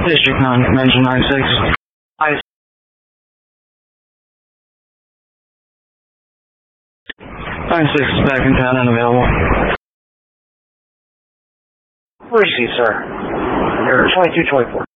District 9, Convention 96. I 96 is back in town and available. Receive, sir. You're 2224.